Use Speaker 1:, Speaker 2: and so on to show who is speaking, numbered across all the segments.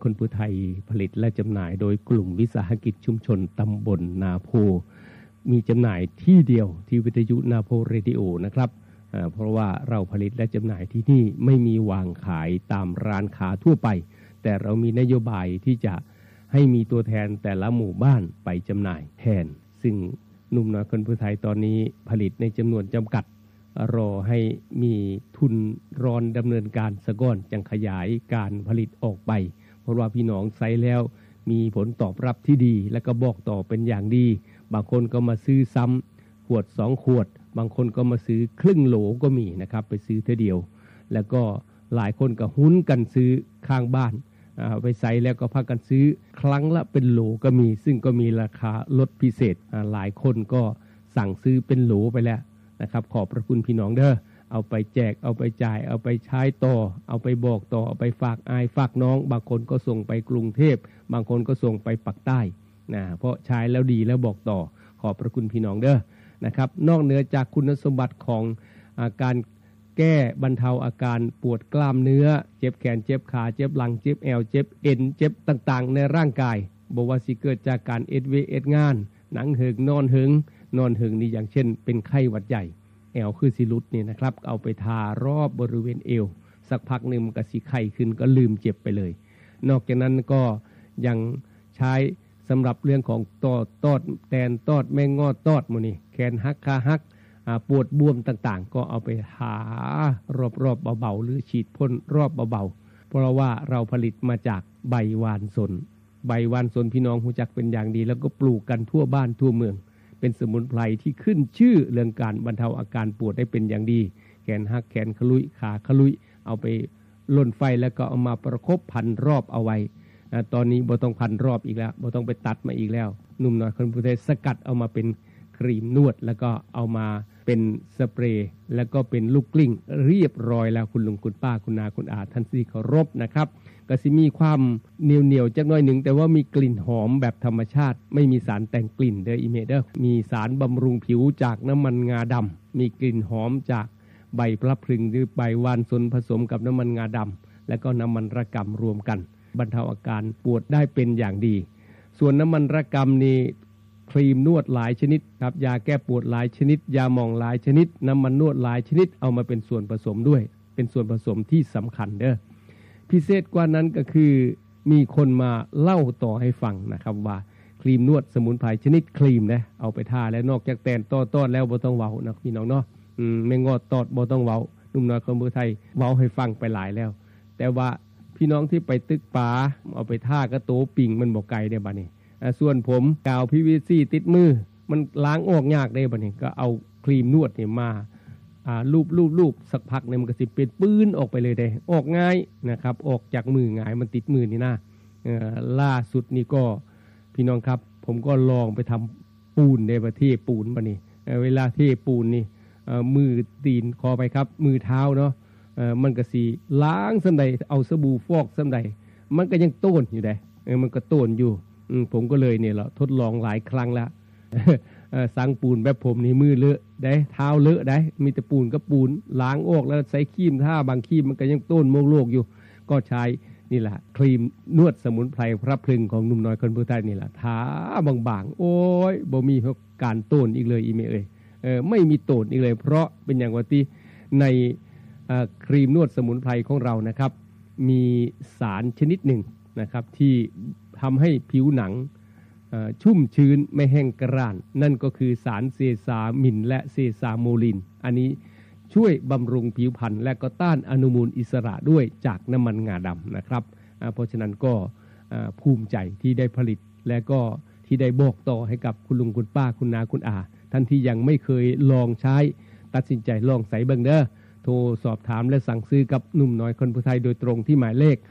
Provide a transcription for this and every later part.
Speaker 1: คนผู้ไทยผลิตและจำหน่ายโดยกลุ่มวิสาหกิจชุมชนตำบลนาโพมีจำหน่ายที่เดียวที่วิทยุนาโพเรดิโอนะครับเพราะว่าเราผลิตและจำหน่ายที่นี่ไม่มีวางขายตามร้านค้าทั่วไปแต่เรามีนโยบายที่จะให้มีตัวแทนแต่ละหมู่บ้านไปจำหน่ายแทนซึ่งหนุ่มน้อยคนผู้ไทยตอนนี้ผลิตในจำนวนจำกัดรอให้มีทุนรอนดำเนินการสะก้อนจังขยายการผลิตออกไปเพราะว่าพี่น้องใช้แล้วมีผลตอบรับที่ดีและก็บอกต่อเป็นอย่างดีบางคนก็มาซื้อซ้ำขวด2ขวดบางคนก็มาซื้อครึ่งโหลก็มีนะครับไปซื้อเท่าเดียวแล้วก็หลายคนก็หุ้นกันซื้อข้างบ้านไปใส่แล้วก็พากันซื้อครั้งละเป็นโหลก็มีซึ่งก็มีราคาลดพิเศษหลายคนก็สั่งซื้อเป็นโหลไปแล้วนะครับขอบพระคุณพี่น้องเด้อเอาไปแจกเอาไปจ่ายเอาไปใช้ต่อเอาไปบอกต่อเอาไปฝากอายฝากน้องบางคนก็ส่งไปกรุงเทพบางคนก็ส่งไปปักใต้นะเพราะใช้แล้วดีแล้วบอกต่อขอบพระคุณพี่น้องเด้อนะครับนอกเหนือจากคุณสมบัติของการแก้บรรเทาอาการปวดกล้ามเนื้อเจ็บแขนเจ็บขาเจ็บหลังเจ็บแอวเจ็บเอ็นเจ็บต่างๆในร่างกายบอกว่าสิเกิดจากการเอ็ดงานหนังเหิงนอนเหิงนี่อย่างเช่นเป็นไข้หวัดใหญ่แอวคือสิรุดนี่นะครับเอาไปทารอบบริเวณเอวสักพักหนึ่งมันก็สิไข้ขึ้นก็ลืมเจ็บไปเลยนอกจากนั้นก็ยังใช้สำหรับเรื่องของตอดแตนตอดแมงงอตอดหมดนี่แขนหักขาหักปวดบวมต่างๆก็เอาไปหารอบๆเบาๆหรือฉีดพ่นรอบเบาๆเพราะว่าเราผลิตมาจากใบวานสนใบวานสนพี่น้องรู้จักเป็นอย่างดีแล้วก็ปลูกกันทั่วบ้านทั่วเมืองเป็นสมุนไพรที่ขึ้นชื่อเรื่องการบรรเทาอาการปวดได้เป็นอย่างดีแขนหักแขนขลุยขาขลุยเอาไปล่นไฟแล้วก็เอามาประคบพันรอบเอาไว้ตอนนี้บ่ต้องพันรอบอีกแล้วบ่ต้องไปตัดมาอีกแล้วหนุ่มน้อยคนผู้ไทยสกัดเอามาเป็นครีมนวดแล้วก็เอามาเป็นสเปรย์แล้วก็เป็นลูกกลิ้งเรียบร้อยแล้วคุณลุงคุณป้าคุณนาคุณอาท่านที่เคารพนะครับก็สิมีความเหนียวจักหน่อยหนึ่งแต่ว่ามีกลิ่นหอมแบบธรรมชาติไม่มีสารแต่งกลิ่นเด้ออีเมเด้อมีสารบำรุงผิวจากน้ำมันงาดำมีกลิ่นหอมจากใบพลับพลึงหรือใบวานสนผสมกับน้ำมันงาดำแล้วก็น้ำมันระกำรวมกันบรรเทาอาการปวดได้เป็นอย่างดีส่วนน้ำมันระกำนี่ครีมนวดหลายชนิดครับยาแก้ปวดหลายชนิดยาหม่องหลายชนิดน้ำมันนวดหลายชนิดเอามาเป็นส่วนผสมด้วยเป็นส่วนผสมที่สำคัญเด้อพิเศษกว่านั้นก็คือมีคนมาเล่าต่อให้ฟังนะครับว่าครีมนวดสมุนไพรชนิดครีมนะเอาไปทาแล้วนอกจากแตนต้อแล้วบ่ต้องเว้านะพี่น้องเนาะไม่งอตอดบ่ต้องเว้าหนุ่มน้อยคนผู้ไทยเว้าให้ฟังไปหลายแล้วแต่ว่าพี่น้องที่ไปตึกป่าเอาไปทากระโตปิ่งมันบ่ไกลได้บัดนี้ส่วนผมกาว PVC ติดมือมันล้างออกยากได้บัดนี้ก็เอาครีมนวดนี่มาลูบสักพักนึงมันก็สิเป็นปื้นออกไปเลยได้ออกง่ายนะครับออกจากมือง่ายมันติดมือนี่นะล่าสุดนี่ก็พี่น้องครับผมก็ลองไปทำปูนในประเทศปูนบัดนี้เวลาเทปูนนี่มือตีนคอไปครับมือเท้าเนาะมันก็สิล้างซำใดเอาสบู่ฟอกซำใดมันก็ยังโต้นอยู่ได้มันก็โต้นอยู่ผมก็เลยเนี่ยแหละทดลองหลายครั้งแล้วสั่งปูนแบบผมนี่มือเลอะได้เท้าเลอะได้มีแต่ปูนกับปูนล้างออกแล้วใส่ครีมถ้าบางครีมมันก็ยังต้นโมกโลกอยู่ก็ใช้นี่แหละครีมนวดสมุนไพรพระพลึงของหนุ่มน้อยคนผู้ไทยนี่แหละทาบางๆโอ้ยบ่มีการต้นอีกเลยอีเมไม่มีต้นอีกเลยเพราะเป็นอย่างว่าที่ในครีมนวดสมุนไพรของเรานะครับมีสารชนิดหนึ่งนะครับที่ทำให้ผิวหนังชุ่มชื้นไม่แห้งกร้านนั่นก็คือสารเซซามินและเซซาโมลินอันนี้ช่วยบำรุงผิวพรรณและก็ต้านอนุมูลอิสระด้วยจากน้ำมันงาดำนะครับเพราะฉะนั้นก็ภูมิใจที่ได้ผลิตและก็ที่ได้บอกต่อให้กับคุณลุงคุณป้าคุณนาคุณอาท่านที่ยังไม่เคยลองใช้ตัดสินใจลองใส่เบิ่งเด้อโทรสอบถามและสั่งซื้อกับหนุ่มน้อยคนผู้ไทยโดยตรงที่หมายเลข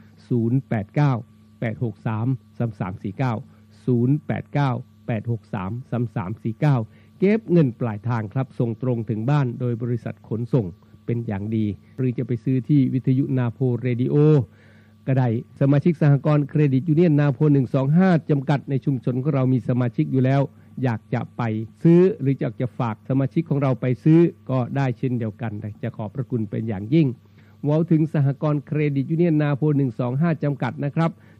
Speaker 1: 089 863 3349 089 863 3349เก็บเงินปลายทางครับส่งตรงถึงบ้านโดยบริษัทขนส่งเป็นอย่างดีหรือจะไปซื้อที่วิทยุนาโพเรดิโอก็ได้สมาชิกสหกรณ์เครดิตยูเนียนนาโพ125จำกัดในชุมชนของเรามีสมาชิกอยู่แล้วอยากจะไปซื้อหรืออยากจะฝากสมาชิกของเราไปซื้อก็ได้เช่นเดียวกันจะขอบพระคุณเป็นอย่างยิ่งเว้าถึงสหกรณ์เครดิตยูเนียนนาโพ125จำกัดนะครับ